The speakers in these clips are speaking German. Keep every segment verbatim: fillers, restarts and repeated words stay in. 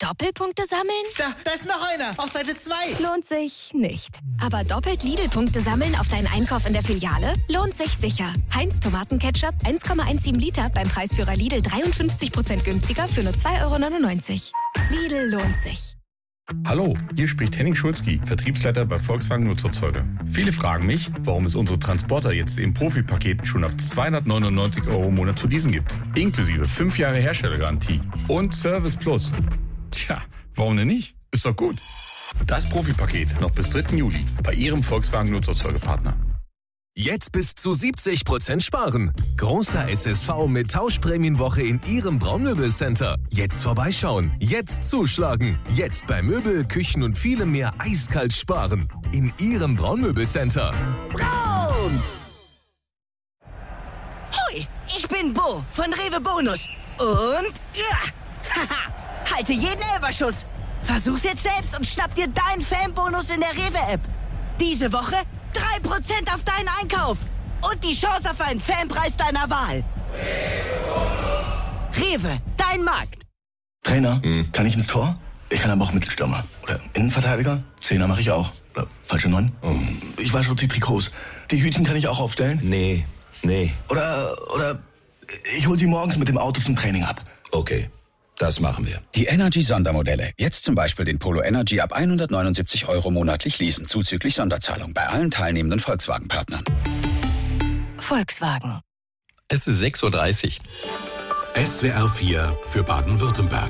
Doppelpunkte sammeln? Da, da ist noch einer. Auf Seite zwei. Lohnt sich nicht. Aber doppelt Lidl-Punkte sammeln auf deinen Einkauf in der Filiale? Lohnt sich sicher. Heinz Tomatenketchup eins Komma siebzehn Liter beim Preisführer Lidl dreiundfünfzig Prozent günstiger für nur zwei Euro neunundneunzig. Lidl lohnt sich. Hallo, hier spricht Henning Schulzki, Vertriebsleiter bei Volkswagen Nutzerzeuger. Viele fragen mich, warum es unsere Transporter jetzt im Profipaket schon ab zweihundertneunundneunzig Euro im Monat zu leasen gibt. Inklusive fünf Jahre Herstellergarantie und Service Plus. Tja, warum denn nicht? Ist doch gut. Das Profipaket noch bis dritten Juli bei Ihrem Volkswagen Nutzerzeugerpartner. Jetzt bis zu siebzig Prozent sparen. Großer S S V mit Tauschprämienwoche in Ihrem Braunmöbelcenter. Jetzt vorbeischauen, jetzt zuschlagen. Jetzt bei Möbel, Küchen und vielem mehr eiskalt sparen. In Ihrem Braunmöbelcenter. Braun! Hoi, ich bin Bo von Rewe Bonus. Und ja, haha, halte jeden Elberschuss. Versuch's jetzt selbst und schnapp dir deinen Fanbonus in der Rewe-App. Diese Woche drei Prozent auf deinen Einkauf und die Chance auf einen Fanpreis deiner Wahl. Rewe, dein Markt. Trainer, hm. kann ich ins Tor? Ich kann aber auch Mittelstürmer. Oder Innenverteidiger? Zehner mache ich auch. Oder falsche Neun? Oh. Ich wasche die Trikots. Die Hütchen kann ich auch aufstellen? Nee, nee. Oder, oder ich hol sie morgens mit dem Auto zum Training ab. Okay. Das machen wir. Die Energy-Sondermodelle. Jetzt zum Beispiel den Polo Energy ab hundertneunundsiebzig Euro monatlich leasen, zuzüglich Sonderzahlung bei allen teilnehmenden Volkswagen-Partnern. Volkswagen. Es ist sechs Uhr dreißig. S W R vier für Baden-Württemberg.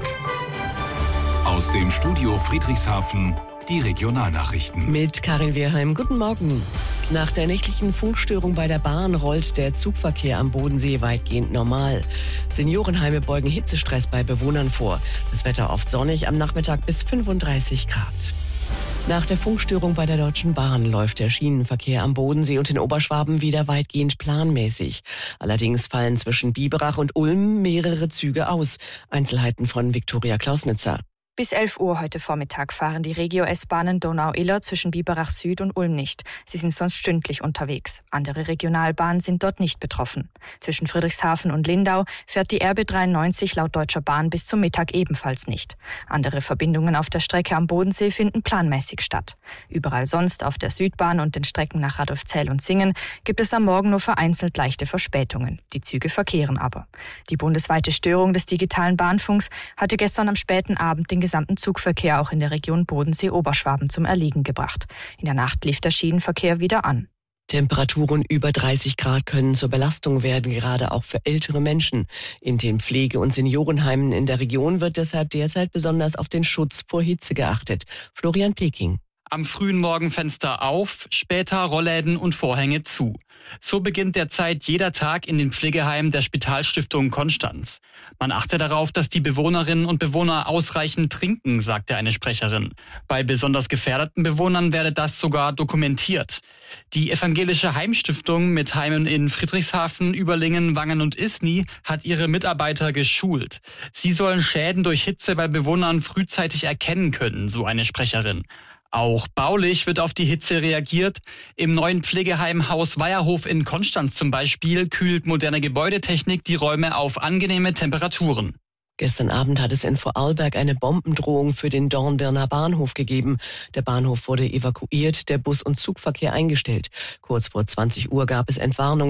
Aus dem Studio Friedrichshafen die Regionalnachrichten. Mit Karin Wehrheim. Guten Morgen. Nach der nächtlichen Funkstörung bei der Bahn rollt der Zugverkehr am Bodensee weitgehend normal. Seniorenheime beugen Hitzestress bei Bewohnern vor. Das Wetter oft sonnig, am Nachmittag bis fünfunddreißig Grad. Nach der Funkstörung bei der Deutschen Bahn läuft der Schienenverkehr am Bodensee und in Oberschwaben wieder weitgehend planmäßig. Allerdings fallen zwischen Biberach und Ulm mehrere Züge aus. Einzelheiten von Viktoria Klausnitzer. Bis elf Uhr heute Vormittag fahren die Regio-S-Bahnen Donau-Iller zwischen Biberach Süd und Ulm nicht. Sie sind sonst stündlich unterwegs. Andere Regionalbahnen sind dort nicht betroffen. Zwischen Friedrichshafen und Lindau fährt die R B dreiundneunzig laut Deutscher Bahn bis zum Mittag ebenfalls nicht. Andere Verbindungen auf der Strecke am Bodensee finden planmäßig statt. Überall sonst auf der Südbahn und den Strecken nach Radolfzell und Singen gibt es am Morgen nur vereinzelt leichte Verspätungen. Die Züge verkehren aber. Die bundesweite Störung des digitalen Bahnfunks hatte gestern am späten Abend den gesamten Zugverkehr auch in der Region Bodensee-Oberschwaben zum Erliegen gebracht. In der Nacht lief der Schienenverkehr wieder an. Temperaturen über dreißig Grad können zur Belastung werden, gerade auch für ältere Menschen. In den Pflege- und Seniorenheimen in der Region wird deshalb derzeit besonders auf den Schutz vor Hitze geachtet. Florian Peking. Am frühen Morgen Fenster auf, später Rollläden und Vorhänge zu. So beginnt derzeit jeder Tag in den Pflegeheimen der Spitalstiftung Konstanz. Man achte darauf, dass die Bewohnerinnen und Bewohner ausreichend trinken, sagte eine Sprecherin. Bei besonders gefährdeten Bewohnern werde das sogar dokumentiert. Die evangelische Heimstiftung mit Heimen in Friedrichshafen, Überlingen, Wangen und Isny hat ihre Mitarbeiter geschult. Sie sollen Schäden durch Hitze bei Bewohnern frühzeitig erkennen können, so eine Sprecherin. Auch baulich wird auf die Hitze reagiert. Im neuen Pflegeheim Haus Weierhof in Konstanz zum Beispiel kühlt moderne Gebäudetechnik die Räume auf angenehme Temperaturen. Gestern Abend hat es in Vorarlberg eine Bombendrohung für den Dornbirner Bahnhof gegeben. Der Bahnhof wurde evakuiert, der Bus- und Zugverkehr eingestellt. Kurz vor zwanzig Uhr gab es Entwarnungen.